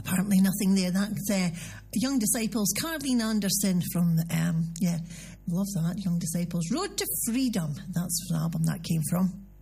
Apparently nothing there. That's Young Disciples, Caroline Anderson from, love that, Young Disciples. Road to Freedom, that's the album that came from.